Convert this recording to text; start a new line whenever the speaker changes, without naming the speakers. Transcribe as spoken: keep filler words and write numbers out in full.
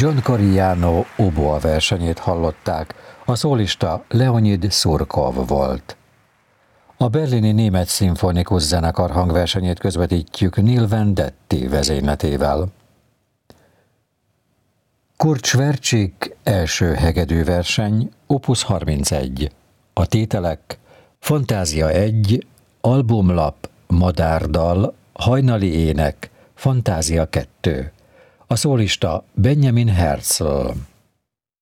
John Corigliano oboa versenyét hallották, a szólista Leonid Surkov volt. A berlini Német Szimfonikus Zenekar hangversenyét közvetítjük Neil Vendetti vezényletével. Kurt Schwertschik első hegedűverseny, opus harmincegy. A tételek: Fantázia egy, albumlap, madárdal, hajnali ének, Fantázia kettő. A szólista Benjamin Herzl.